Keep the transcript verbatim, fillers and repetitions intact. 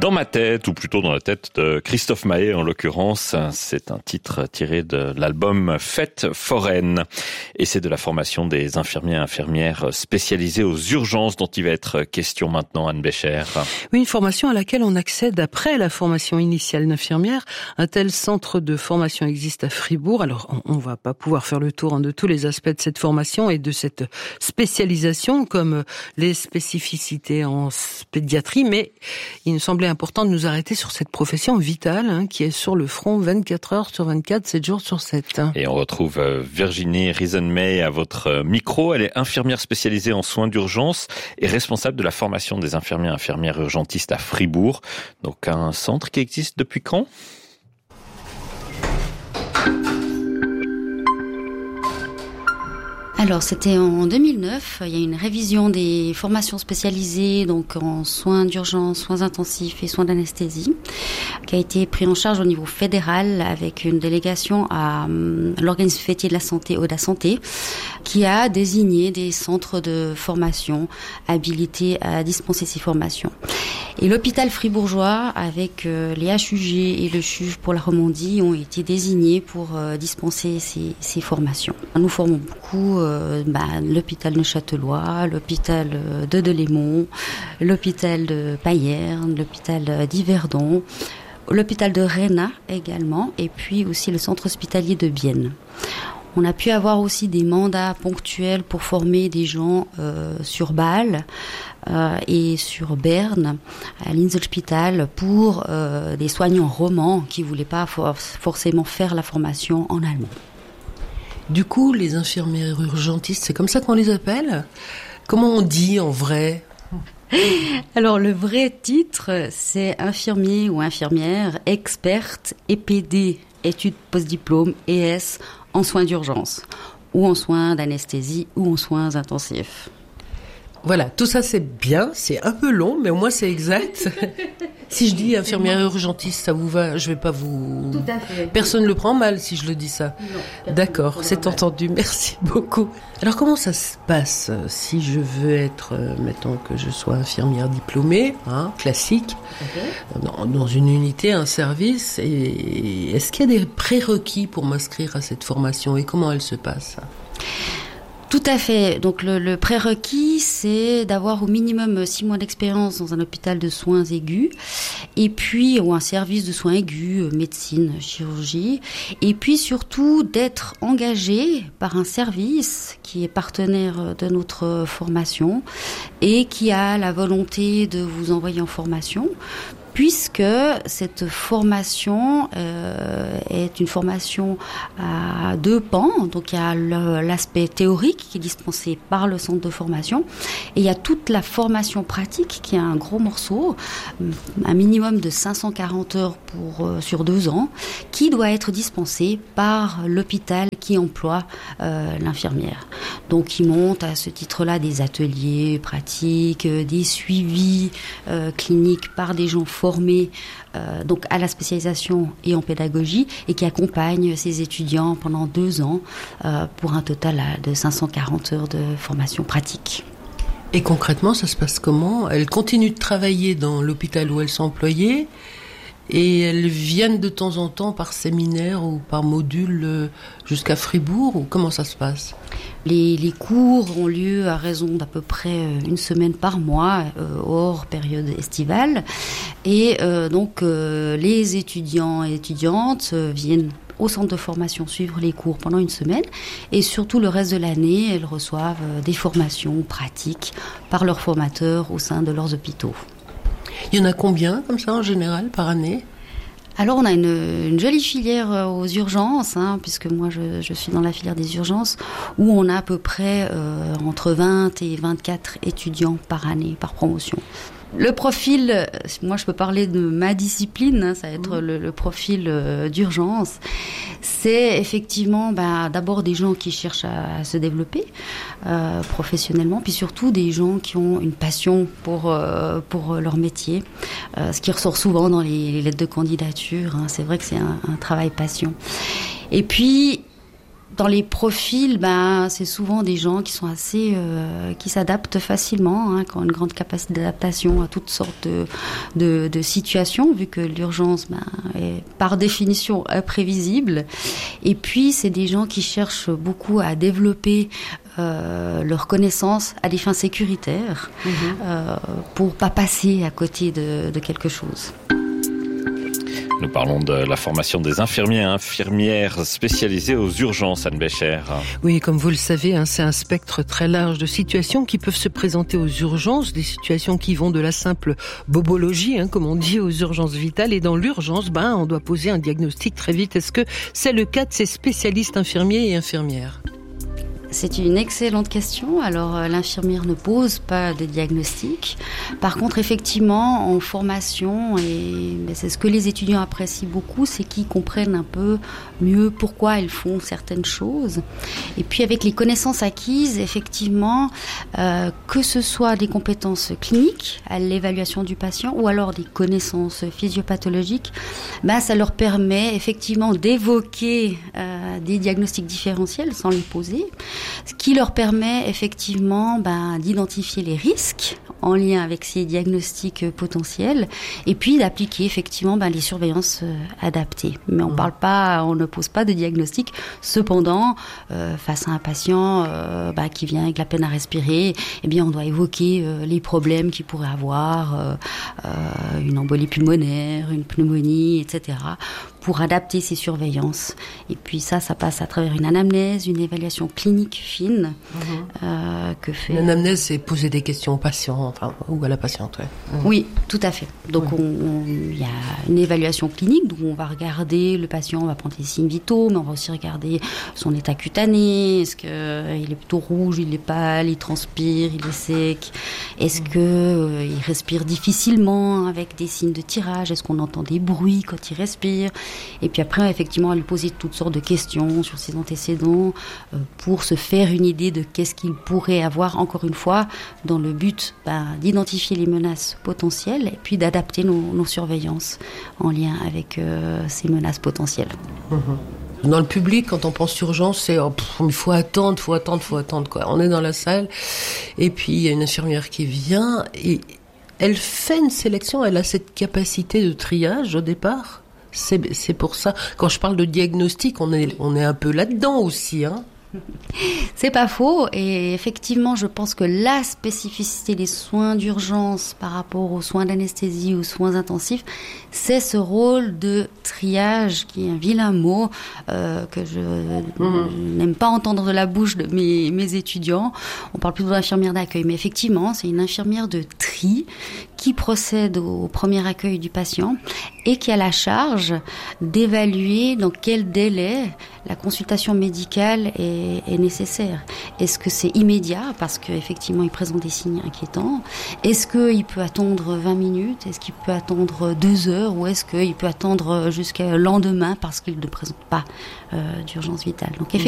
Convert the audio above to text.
Dans ma tête, ou plutôt dans la tête de Christophe Mahé en l'occurrence, c'est un titre tiré de l'album Fête foraine. Et c'est de la formation des infirmiers et infirmières spécialisés aux urgences dont il va être question maintenant, Anne Bécher. Oui, une formation à laquelle on accède après la formation initiale d'infirmière. Un tel centre de formation existe à Fribourg. Alors, on ne va pas pouvoir faire le tour de tous les aspects de cette formation et de cette spécialisation, comme les spécificités en pédiatrie, mais il nous semblait important de nous arrêter sur cette profession vitale hein, qui est sur le front vingt-quatre heures sur vingt-quatre, sept jours sur sept. Et on retrouve Virginie Riesenmay à votre micro. Elle est infirmière spécialisée en soins d'urgence et responsable de la formation des infirmiers et infirmières urgentistes à Fribourg. Donc un centre qui existe depuis quand ? Alors, c'était en deux mille neuf. Il y a une révision des formations spécialisées, donc en soins d'urgence, soins intensifs et soins d'anesthésie, qui a été pris en charge au niveau fédéral avec une délégation à euh, l'organisme fêtier de la santé, Oda Santé, qui a désigné des centres de formation habilités à dispenser ces formations. Et l'hôpital fribourgeois, avec euh, les H U G et le C H U V pour la Romandie, ont été désignés pour euh, dispenser ces, ces formations. Nous formons beaucoup euh, bah, l'hôpital neuchâtelois, l'hôpital de Delémont, l'hôpital de Payerne, l'hôpital d'Yverdon, l'hôpital de Réna également, et puis aussi le centre hospitalier de Bienne. On a pu avoir aussi des mandats ponctuels pour former des gens euh, sur Bâle euh, et sur Berne, à l'Inselspital, pour euh, des soignants romans qui ne voulaient pas for- forcément faire la formation en allemand. Du coup, les infirmières urgentistes, c'est comme ça qu'on les appelle ? Comment on dit en vrai ? Alors, le vrai titre, c'est infirmier ou infirmière, experte, E P D, études post-diplôme, E S, en soins d'urgence, ou en soins d'anesthésie, ou en soins intensifs. Voilà, tout ça c'est bien, c'est un peu long, mais au moins c'est exact. Si je dis infirmière urgentiste, ça vous va ? Je vais pas vous... Tout à fait. Personne ne le prend mal si je le dis ça. Non. D'accord, c'est entendu, merci beaucoup. Alors comment ça se passe si je veux être, euh, mettons que je sois infirmière diplômée, hein, classique, okay. dans, dans une unité, un service, et est-ce qu'il y a des prérequis pour m'inscrire à cette formation et comment elle se passe ? Tout à fait. Donc le, le prérequis, c'est d'avoir au minimum six mois d'expérience dans un hôpital de soins aigus, et puis ou un service de soins aigus, médecine, chirurgie, et puis surtout d'être engagé par un service qui est partenaire de notre formation et qui a la volonté de vous envoyer en formation, puisque cette formation euh, est une formation à deux pans. Donc il y a le, l'aspect théorique qui est dispensé par le centre de formation, et il y a toute la formation pratique qui est un gros morceau, un minimum de cinq cent quarante heures pour, euh, sur deux ans, qui doit être dispensée par l'hôpital qui emploie euh, l'infirmière. Donc il monte à ce titre-là des ateliers pratiques, euh, des suivis euh, cliniques par des gens formés euh, donc à la spécialisation et en pédagogie, et qui accompagne ces étudiants pendant deux ans euh, pour un total de cinq cent quarante heures de formation pratique. Et concrètement, ça se passe comment ? Elles continuent de travailler dans l'hôpital où elles sont employées et elles viennent de temps en temps par séminaire ou par module jusqu'à Fribourg, ou comment ça se passe ? Les, les cours ont lieu à raison d'à peu près une semaine par mois, euh, hors période estivale. Et euh, donc, euh, les étudiants et étudiantes euh, viennent au centre de formation suivre les cours pendant une semaine. Et surtout, le reste de l'année, elles reçoivent euh, des formations pratiques par leurs formateurs au sein de leurs hôpitaux. Il y en a combien, comme ça, en général, par année ? Alors, on a une, une jolie filière aux urgences, hein, puisque moi, je, je suis dans la filière des urgences, où on a à peu près euh, entre vingt et vingt-quatre étudiants par année, par promotion. Le profil, moi je peux parler de ma discipline, hein, ça va être mmh. le, le profil euh, d'urgence. C'est effectivement bah, d'abord des gens qui cherchent à, à se développer euh, professionnellement, puis surtout des gens qui ont une passion pour, euh, pour leur métier, euh, ce qui ressort souvent dans les, les lettres de candidature. Hein, c'est vrai que c'est un, un travail passion. Et puis, dans les profils, ben, c'est souvent des gens qui sont assez, euh, qui s'adaptent facilement, hein, qui ont une grande capacité d'adaptation à toutes sortes de, de, de situations, vu que l'urgence, ben, est par définition imprévisible. Et puis, c'est des gens qui cherchent beaucoup à développer Euh, leurs connaissances à des fins sécuritaires, mmh. euh, pour pas passer à côté de, de quelque chose. Nous parlons de la formation des infirmiers et infirmières spécialisées aux urgences, Anne Bécher. Oui, comme vous le savez, hein, c'est un spectre très large de situations qui peuvent se présenter aux urgences, des situations qui vont de la simple bobologie, hein, comme on dit, aux urgences vitales. Et dans l'urgence, ben, on doit poser un diagnostic très vite. Est-ce que c'est le cas de ces spécialistes infirmiers et infirmières ? C'est une excellente question. Alors, euh, l'infirmière ne pose pas de diagnostic. Par contre, effectivement, en formation, et ben, c'est ce que les étudiants apprécient beaucoup, c'est qu'ils comprennent un peu mieux pourquoi ils font certaines choses. Et puis, avec les connaissances acquises, effectivement, euh, que ce soit des compétences cliniques à l'évaluation du patient ou alors des connaissances physiopathologiques, ben, ça leur permet effectivement d'évoquer euh, des diagnostics différentiels sans les poser. Ce qui leur permet effectivement ben, d'identifier les risques en lien avec ces diagnostics potentiels et puis d'appliquer effectivement ben, les surveillances euh, adaptées. Mais on mmh. parle pas, on ne pose pas de diagnostic. Cependant, euh, face à un patient euh, ben, qui vient avec la peine à respirer, eh bien on doit évoquer euh, les problèmes qu'il pourrait avoir, euh, euh, une embolie pulmonaire, une pneumonie, et cetera, pour adapter ces surveillances. Et puis ça, ça passe à travers une anamnèse, une évaluation clinique fine mmh. euh, que fait... L'anamnèse, c'est poser des questions au patient, enfin, ou à la patiente, ouais. Mmh. Oui, tout à fait. Donc il y a une évaluation clinique, donc on va regarder le patient, on va prendre les signes vitaux, mais on va aussi regarder son état cutané, est-ce qu'il est plutôt rouge, il est pâle, il transpire, il est sec, est-ce mmh. qu'il euh, respire difficilement avec des signes de tirage, est-ce qu'on entend des bruits quand il respire. Et puis après, effectivement, à lui poser toutes sortes de questions sur ses antécédents euh, pour se faire une idée de qu'est-ce qu'il pourrait avoir, encore une fois, dans le but ben, d'identifier les menaces potentielles et puis d'adapter nos, nos surveillances en lien avec euh, ces menaces potentielles. Mmh. Dans le public, quand on pense urgence, c'est oh, pff, il faut attendre, il faut attendre, il faut attendre, quoi. On est dans la salle et puis il y a une infirmière qui vient et elle fait une sélection, elle a cette capacité de triage au départ. C'est, c'est pour ça, quand je parle de diagnostic, on est, on est un peu là-dedans aussi, hein. C'est pas faux, et effectivement, je pense que la spécificité des soins d'urgence par rapport aux soins d'anesthésie, aux soins intensifs, c'est ce rôle de triage, qui est un vilain mot euh, que je mmh. n'aime pas entendre de la bouche de mes, mes étudiants. On parle plutôt d'infirmière d'accueil, mais effectivement, c'est une infirmière de tri qui procède au premier accueil du patient et qui a la charge d'évaluer dans quel délai la consultation médicale est, est nécessaire. Est-ce que c'est immédiat parce qu'effectivement il présente des signes inquiétants? Est-ce qu'il peut attendre vingt minutes? Est-ce qu'il peut attendre deux heures? Ou est-ce qu'il peut attendre jusqu'au lendemain parce qu'il ne présente pas euh, d'urgence vitale? Donc